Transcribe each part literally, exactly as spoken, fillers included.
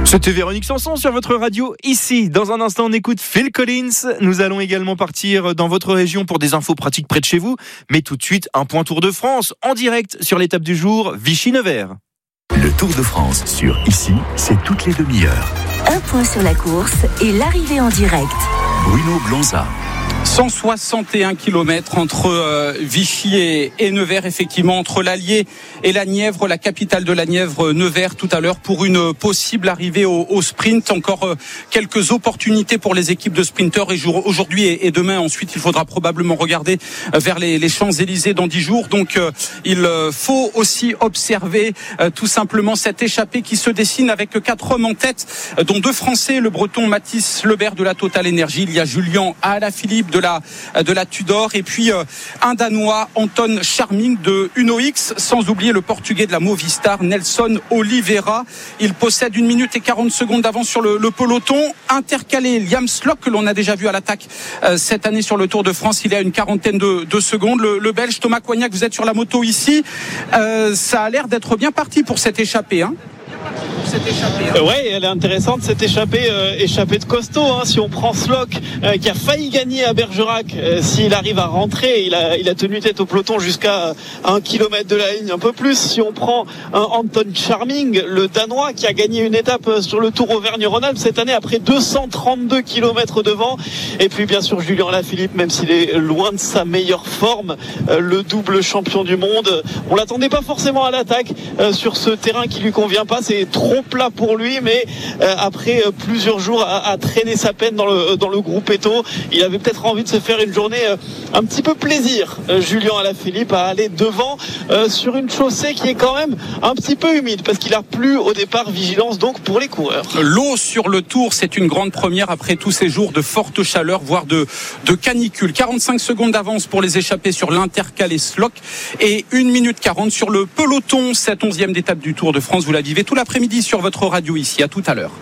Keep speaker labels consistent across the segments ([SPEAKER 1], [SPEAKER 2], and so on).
[SPEAKER 1] C'était Véronique Sanson sur votre radio. Ici, dans un instant, on écoute Phil Collins. Nous allons également partir dans votre région pour des infos pratiques près de chez vous. Mais tout de suite, un point Tour de France en direct sur l'étape du jour, Vichy-Nevers.
[SPEAKER 2] Le Tour de France sur Ici, c'est toutes les demi-heures.
[SPEAKER 3] Un point sur la course et l'arrivée en direct.
[SPEAKER 2] Bruno Blanza.
[SPEAKER 4] cent soixante et un kilomètres entre euh, Vichy et, et Nevers, effectivement, entre l'Allier et la Nièvre, la capitale de la Nièvre, Nevers, tout à l'heure, pour une possible arrivée au, au sprint. Encore euh, quelques opportunités pour les équipes de sprinteurs et jour, aujourd'hui et, et demain. Ensuite, il faudra probablement regarder euh, vers les, les Champs-Élysées dans dix jours. Donc, euh, il euh, faut aussi observer euh, tout simplement cette échappée qui se dessine avec quatre hommes en tête, euh, dont deux Français, le Breton Mathis Lebert de la Total Energy. Il y a Julien Alaphilippe de la de la Tudor et puis euh, un Danois, Anton Charming de Uno X, sans oublier le Portugais de la Movistar, Nelson Oliveira. Il possède une minute et quarante secondes d'avance sur le, le peloton. Intercalé, Liam Slock, que l'on a déjà vu à l'attaque euh, cette année sur le Tour de France, il est à une quarantaine de, de secondes. Le, le Belge Thomas Coignac, vous êtes sur la moto ici. Euh, ça a l'air d'être bien parti pour cette échappée, hein.
[SPEAKER 5] Cette échappée, hein. Ouais, elle est intéressante cette échappée, euh, échappée de costaud. Hein. Si on prend Slock, euh, qui a failli gagner à Bergerac, euh, s'il arrive à rentrer, il a, il a tenu tête au peloton jusqu'à un kilomètre de la ligne, un peu plus. Si on prend un Anton Charming, le Danois, qui a gagné une étape sur le Tour Auvergne-Rhône-Alpes cette année après deux cent trente-deux kilomètres devant. Et puis bien sûr Julien Alaphilippe, même s'il est loin de sa meilleure forme, euh, le double champion du monde. On l'attendait pas forcément à l'attaque euh, sur ce terrain qui lui convient pas. C'est trop plat pour lui, mais euh, après euh, plusieurs jours à, à traîner sa peine dans le, dans le groupe Eto, il avait peut-être envie de se faire une journée euh, un petit peu plaisir, euh, Julien Alaphilippe, à aller devant euh, sur une chaussée qui est quand même un petit peu humide, parce qu'il a plu au départ. Vigilance donc pour les coureurs.
[SPEAKER 4] L'eau sur le Tour, c'est une grande première après tous ces jours de forte chaleur, voire de, de canicule. quarante-cinq secondes d'avance pour les échappés sur l'Intercalé Slock et une minute quarante sur le peloton. Cette onzième d'étape du Tour de France, vous la vivez tout l'après-midi sur votre radio ici. À tout à l'heure.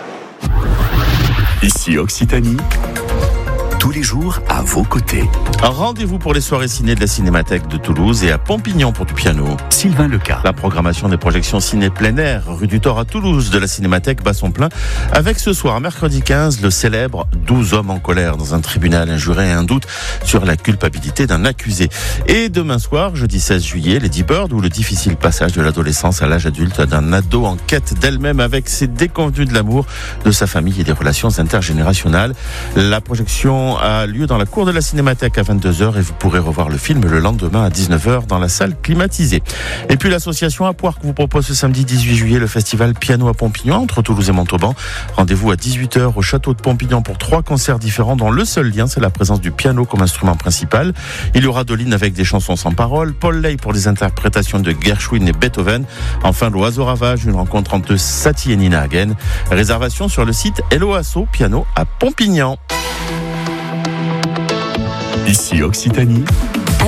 [SPEAKER 2] Ici Occitanie, tous les jours à vos côtés.
[SPEAKER 6] Rendez-vous pour les soirées ciné de la Cinémathèque de Toulouse et à Pompignan pour du piano.
[SPEAKER 2] Sylvain Leca.
[SPEAKER 6] La programmation des projections ciné plein air, rue du Thor à Toulouse, de la Cinémathèque bat son plein, avec ce soir, mercredi quinze, le célèbre douze hommes en colère dans un tribunal, injuré et un doute sur la culpabilité d'un accusé. Et demain soir, jeudi seize juillet, Lady Bird, ou le difficile passage de l'adolescence à l'âge adulte d'un ado en quête d'elle-même avec ses déconvenues de l'amour, de sa famille et des relations intergénérationnelles. La projection a lieu dans la cour de la Cinémathèque à vingt-deux heures et vous pourrez revoir le film le lendemain à dix-neuf heures dans la salle climatisée. Et puis l'association Apoire vous propose ce samedi dix-huit juillet le festival Piano à Pompignan entre Toulouse et Montauban. Rendez-vous à dix-huit heures au château de Pompignan pour trois concerts différents dont le seul lien c'est la présence du piano comme instrument principal. Il y aura Doline avec des chansons sans paroles, Paul Ley pour des interprétations de Gershwin et Beethoven. Enfin l'Oiseau Ravage, une rencontre entre Satie et Nina Hagen. Réservation sur le site Hello Asso Piano à Pompignan.
[SPEAKER 2] Ici Occitanie.